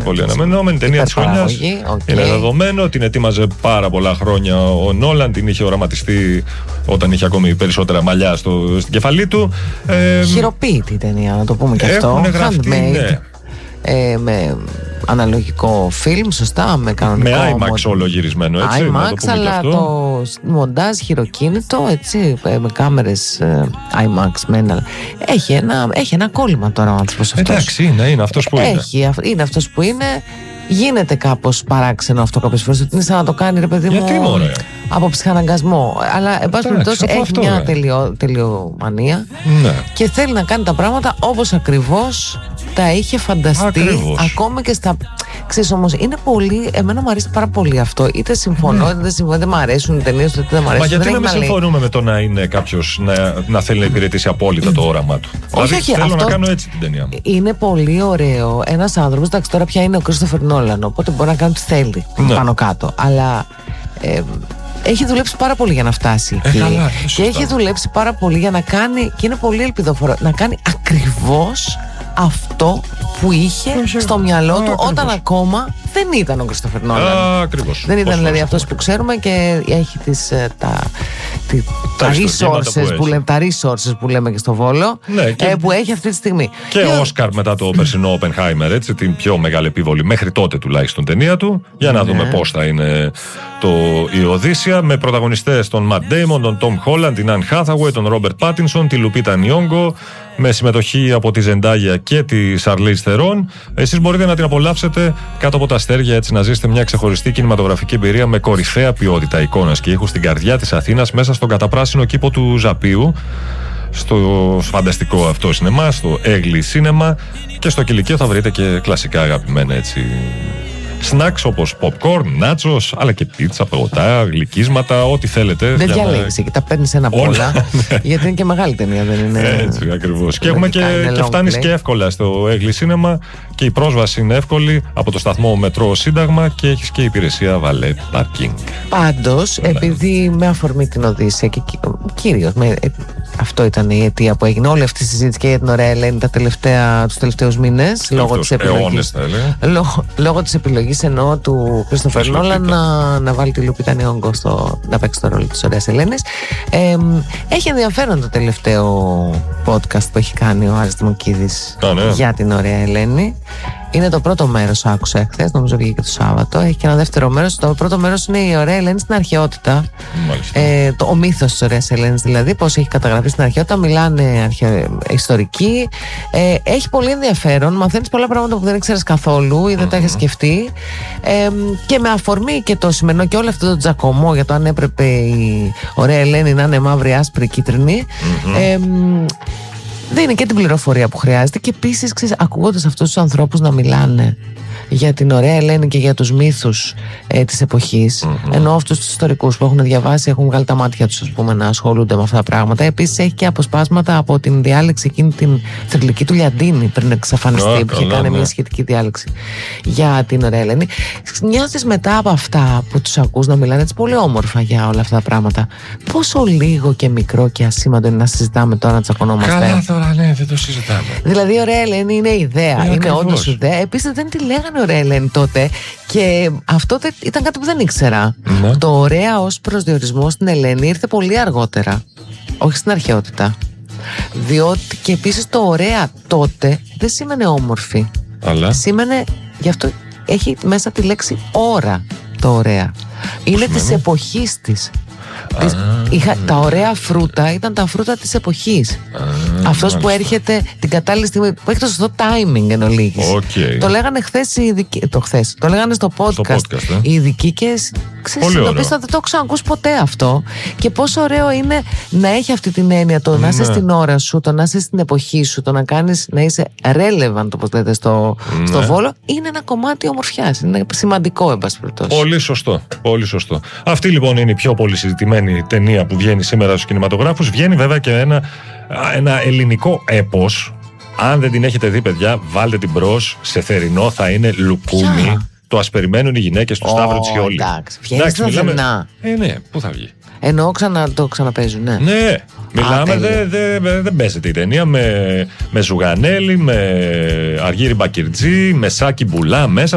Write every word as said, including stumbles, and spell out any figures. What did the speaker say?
πολύ αναμενόμενη ταινία της χρονιάς. Okay. Είναι δεδομένο. Την ετοίμαζε πάρα πολλά χρόνια ο Νόλαν. Την είχε οραματιστεί όταν είχε ακόμη περισσότερα μαλλιά στο, στην κεφαλή του. Ε, Χειροποίητη η ταινία, να το πούμε και αυτό. Έχουν γραφτεί, ναι. Ε, με αναλογικό φιλμ, σωστά, με κανονικό. Με IMAX όλο γυρισμένο, έτσι. IMAX, το αλλά το μοντάζ χειροκίνητο, έτσι, με κάμερες IMAX. Με ένα... Έχει, ένα, έχει ένα κόλλημα τώρα ο άνθρωπος αυτός. Εντάξει, είναι, είναι αυτός που είναι. Έχει, είναι αυτός που είναι. Γίνεται κάπως παράξενο αυτό κάποιες φορές. Ότι είναι σαν να το κάνει, ρε παιδί μου. Γιατί, μωρέ? Από ψυχαναγκασμό. Αλλά, εν πάση περιπτώσει, έχει αυτό, μια ναι. τελειο, τελειομανία. Ναι. Και θέλει να κάνει τα πράγματα όπως ακριβώς τα είχε φανταστεί. Ακριβώς. Ακόμα και στα. Ξέρεις όμως, είναι πολύ. Εμένα μου αρέσει πάρα πολύ αυτό. Είτε συμφωνώ, είτε δεν συμφωνώ. Δεν μου αρέσουν οι ταινίες, είτε δεν μου αρέσουν. Μα γιατί δεν να μην συμφωνούμε με το να είναι κάποιος να, να θέλει να υπηρετήσει απόλυτα το όραμα του? Όχι, δηλαδή, όχι, θέλω αυτό να κάνω έτσι την ταινία μου. Είναι πολύ ωραίο. Ένας άνθρωπος, εντάξει, τώρα πια είναι ο Κρίστοφερ Νόλαν, οπότε μπορεί να κάνει ό,τι θέλει, ναι, πάνω κάτω. Αλλά. Ε, έχει δουλέψει πάρα πολύ για να φτάσει εκεί. Ε, καλά, και έχει δουλέψει πάρα πολύ για να κάνει. Και είναι πολύ ελπιδοφόρο να κάνει ακριβώς αυτό που είχε Είχε στο μυαλό του ακριβώς. Όταν ακόμα δεν ήταν ο Κρίστοφερ Νόλαν. Ακριβώς. Δεν ήταν Πώς δηλαδή πώς αυτός πώς. που ξέρουμε και έχει τις, τα, τι, Τα τα, ιστουργήματα resources που που έχει. λέμε, τα resources που λέμε και στο Βόλο, Ναι, και- ε, που έχει αυτή τη στιγμή. Και Ε, Όσκαρ μετά το περσινό Oppenheimer, έτσι, την πιο μεγάλη επίβολη μέχρι τότε τουλάχιστον ταινία του. Για να Ναι. δούμε πώς θα είναι το η Οδύσσια. Με πρωταγωνιστές τον Matt Damon, τον Tom Holland, την Anne Hathaway, τον Robert Pattinson, τη Lupita Nyong'o. Με συμμετοχή από τη Zendaya και τη Charlize Theron. Εσείς μπορείτε να την απολαύσετε κάτω από τα αστέρια, έτσι να ζήσετε μια ξεχωριστή κινηματογραφική εμπειρία με κορυφαία ποιότητα εικόνας και ήχου στην καρδιά της Αθήνας, μέσα στον καταπράσινο κήπο του Ζαπίου, στο φανταστικό αυτό σινεμά, στο Έγλι Σίνεμα, και στο Κηλικείο θα βρείτε και κλασικά αγαπημένα, έτσι, snacks όπως popcorn, nachos, αλλά και πίτσα, παγωτά, γλυκίσματα, ό,τι θέλετε. Δεν για να- διαλέγεις εκεί, τα παίρνεις ένα από Όλα, όλα. ναι. Γιατί είναι και μεγάλη ταινία, δεν είναι. Έτσι, ακριβώς. Και, έχουμε και, είναι και long φτάνεις play. και εύκολα στο Έγλι Σίνεμα και η πρόσβαση είναι εύκολη από το σταθμό Μετρό Σύνταγμα και έχεις και υπηρεσία βαλέ πάρκινγκ. Πάντως, επειδή με αφορμή την Οδύσσια και κυρίως με, ε, αυτό ήταν η αιτία που έγινε όλη αυτή η συζήτηση και για την ωραία Ελένη τα τελευταία, τους τελευταίους μήνες, λόγω της επιλογής. Αιώνες, θα έλεγα. Λόγω, λόγω της επιλογής εννοώ του Κρίστοφερ Της Νόλαν Λουπίτα. να, να βάλει τη Λουπίτα Νιόγκο στο, να παίξει το ρόλο της ωραίας Ελένης. Ε, έχει ενδιαφέρον το τελευταίο podcast που έχει κάνει ο Άρης Δημοκίδης Α, ναι. για την ωραία Ελένη. Είναι το πρώτο μέρος, άκουσα εχθές, νομίζω βγήκε το Σάββατο. Έχει και ένα δεύτερο μέρος. Το πρώτο μέρος είναι η ωραία Ελένη στην αρχαιότητα. Μάλιστα. Ε, το, ο μύθος της ωραίας Ελένης, δηλαδή, πώς έχει καταγραφεί στην αρχαιότητα. Μιλάνε αρχαιο, ιστορικοί. Ε, έχει πολύ ενδιαφέρον. Μαθαίνεις πολλά πράγματα που δεν ήξερες καθόλου ή δεν mm-hmm. τα έχεις σκεφτεί. Ε, και με αφορμή και το σημερινό και όλο αυτό το τζακωμό για το αν έπρεπε η ωραία Ελένη να είναι μαύρη, άσπρη, κίτρινη. Mm-hmm. Ε, δίνει και την πληροφορία που χρειάζεται και επίσης, ξέρεις, ακούγοντας αυτούς τους ανθρώπους να μιλάνε για την ωραία Ελένη και για τους μύθους ε, της εποχής, mm-hmm. ενώ αυτούς τους ιστορικούς που έχουν διαβάσει, έχουν βγάλει τα μάτια τους, ας πούμε, να ασχολούνται με αυτά τα πράγματα. Επίσης έχει και αποσπάσματα από την διάλεξη εκείνη την θρυλική του Λιαντίνη πριν εξαφανιστεί, Oh, που είχε καλά, κάνει ναι. μια σχετική διάλεξη για την ωραία Ελένη. Νιώθεις μετά από αυτά που τους ακούς να μιλάνε έτσι πολύ όμορφα για όλα αυτά τα πράγματα, πόσο λίγο και μικρό και ασήμαντο είναι να συζητάμε τώρα, να τσακωνόμαστε. Καλά τώρα, ναι, δεν το συζητάμε. Δηλαδή, η ωραία Ελένη είναι ιδέα. Ε, είναι ακριβώς. όντως ιδέα. Επίσης, δεν τη λέγανε ωραία Ελένη τότε. Και αυτό δεν- ήταν κάτι που δεν ήξερα. Ναι. Το ωραία ως προσδιορισμό στην Ελένη ήρθε πολύ αργότερα. Όχι στην αρχαιότητα. Διότι και επίσης το ωραία τότε δεν σήμαινε όμορφη. Αλλά. Σήμαινε, γι' αυτό έχει μέσα τη λέξη ώρα το ωραία. Είναι της σημαίνει? εποχής της. Της- είχα- τα ωραία φρούτα ήταν τα φρούτα της εποχής. Αυτός που έρχεται την κατάλληλη στιγμή, που έχει το σωστό timing εν ολίγης. Οκ. Το λέγανε χθες οι ειδικοί, το χθες, το λέγανε στο podcast, Στο podcast, ε. οι ειδικοί και ξέρεις, Πολύ ωραίο. συνειδητοποίησα, δεν το έχω ξανακούσει ποτέ αυτό. Και πόσο ωραίο είναι να έχει αυτή την έννοια, το να είσαι Ναι. στην ώρα σου, το να είσαι στην εποχή σου, το να κάνεις, να είσαι relevant, όπως λέτε στο, Ναι. στο Βόλο, είναι ένα κομμάτι ομορφιάς. Είναι σημαντικό, εν πάση περιπτώσει. Πολύ σωστό. Πολύ σωστό. Αυτή λοιπόν είναι η πιο πολύ συζητημένη ταινία που βγαίνει σήμερα στους κινηματογράφους. Βγαίνει βέβαια και ένα, ένα ελληνικό έπος. Αν δεν την έχετε δει, παιδιά, βάλτε την μπρος. Σε θερινό θα είναι λουκούμι. Ποια? Το ας περιμένουν οι γυναίκες του Ω, Σταύρου Τσιόλη. εντάξει. Βγαίνει στα θερινά. Ε, ναι, πού θα βγει. Εννοώ ξανα, το ξαναπαίζουν, ναι. Ναι, μιλάμε, τέλεια. δεν δε, δε, δεν παίζεται η ταινία με, με Ζουγανέλη, με Αργύρι Μπακυρτζή, με Σάκη Μπουλά μέσα.